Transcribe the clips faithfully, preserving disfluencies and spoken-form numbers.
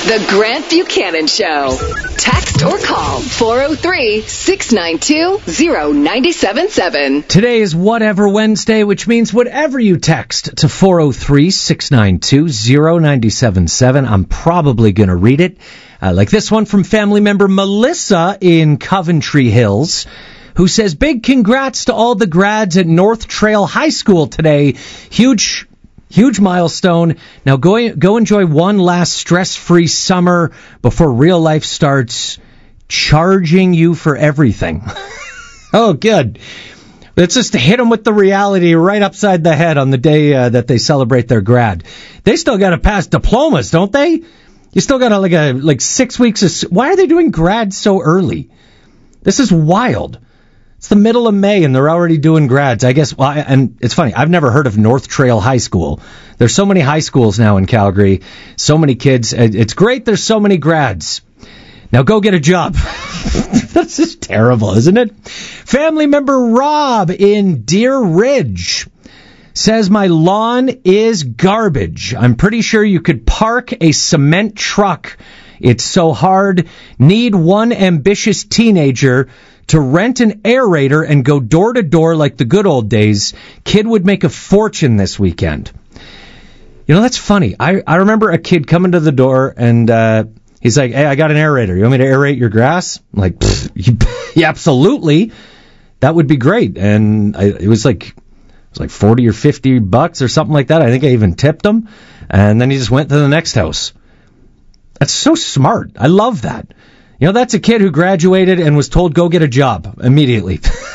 The Grant Buchanan Show. Text or call four oh three, six nine two, oh nine seven seven. Today is Whatever Wednesday, which means whatever you text to four oh three, six nine two, oh nine seven seven, I'm probably going to read it. Uh, like this one from family member Melissa in Coventry Hills, who says, big congrats to all the grads at North Trail High School today. Huge Huge milestone. Now go, go enjoy one last stress-free summer before real life starts charging you for everything. Oh, good. Let's just hit them with the reality right upside the head on the day uh, that they celebrate their grad. They still got to pass diplomas, don't they? You still got to like a like six weeks of... Why are they doing grad so early? This is wild. It's the middle of May, and they're already doing grads. I guess, well, and it's funny, I've never heard of North Trail High School. There's so many high schools now in Calgary, so many kids. It's great there's so many grads. Now go get a job. That's just terrible, isn't it? Family member Rob in Deer Ridge says, my lawn is garbage. I'm pretty sure you could park a cement truck. It's so hard. Need one ambitious teenager to rent an aerator and go door to door like the good old days. Kid would make a fortune this weekend. You know, that's funny. I, I remember a kid coming to the door and uh, he's like, hey, I got an aerator. You want me to aerate your grass? I'm like, yeah, absolutely. That would be great. And I, it was like, it was like forty or fifty bucks or something like that. I think I even tipped him. And then he just went to the next house. That's so smart. I love that. You know, that's a kid who graduated and was told, go get a job immediately.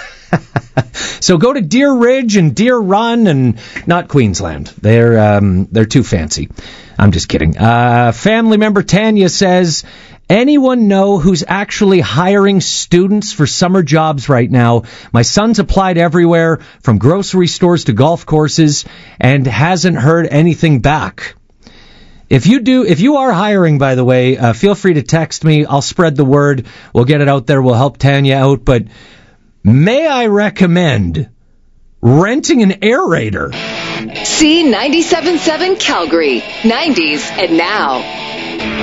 So go to Deer Ridge and Deer Run and not Queensland. They're um, they're too fancy. I'm just kidding. Uh, family member Tanya says, anyone know who's actually hiring students for summer jobs right now? My son's applied everywhere, from grocery stores to golf courses, and hasn't heard anything back. If you do, if you are hiring, by the way, uh, feel free to text me. I'll spread the word. We'll get it out there. We'll help Tanya out. But may I recommend renting an aerator? C ninety-seven point seven Calgary, nineties and now.